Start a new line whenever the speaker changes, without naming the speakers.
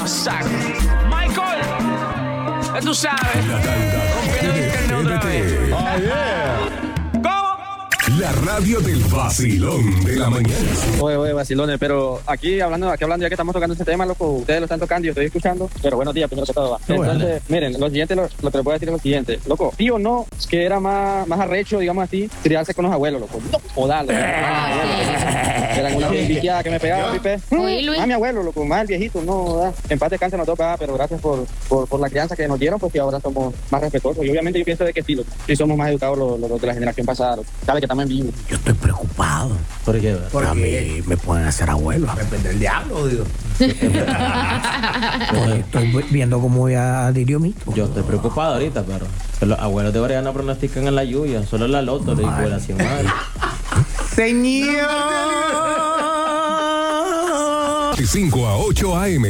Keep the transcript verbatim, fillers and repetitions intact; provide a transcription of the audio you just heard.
Exacto. Michael, ya tú sabes.
La tanda
Rompiendo el internet otra vez.
Oh, yeah.
¿Cómo?
La radio del vacilón de la mañana.
Oye, oye, vacilones, pero aquí hablando, aquí hablando ya que estamos tocando ese tema, loco, ustedes lo están tocando y yo estoy escuchando, pero buenos días, primero que todo. Va. Entonces, miren, lo siguiente, lo, lo que les voy a decir es lo siguiente, loco, sí o no, que era más, más arrecho, digamos así, criarse con los abuelos, loco, no, o darle. Eran una biquiada que me pegaba, Pipe.
Oye, Luis.
Más mi abuelo, loco, más el viejito, no, ¿verdad? En paz descanse nos toca, pero gracias por, por, por la crianza que nos dieron, porque ahora somos más respetuosos. Y obviamente yo pienso de que sí, loco, sí somos más educados los, los de la generación pasada, loco. Sabe que estamos en vivo.
Yo estoy preocupado.
¿Por qué?
Porque a mí me pueden hacer abuelo.
Depende del diablo, digo.
Pues estoy viendo cómo voy a adherir mí.
Yo estoy preocupado ahorita, pero que los abuelos de Brian no pronostican en la lluvia, solo en la loto le digo la cien madre.
De cinco a ocho a eme